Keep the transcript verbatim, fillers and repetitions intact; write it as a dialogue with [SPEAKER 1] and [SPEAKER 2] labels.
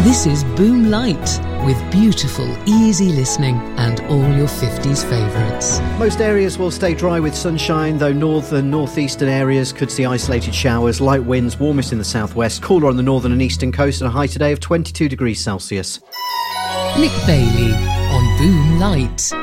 [SPEAKER 1] This is Boom Light, with beautiful, easy listening and all your fifties favourites.
[SPEAKER 2] Most areas will stay dry with sunshine, though northern, northeastern areas could see isolated showers, light winds, warmest in the southwest, cooler on the northern and eastern coast, and a high today of twenty-two degrees Celsius.
[SPEAKER 1] Nick Bailey on Boom Light.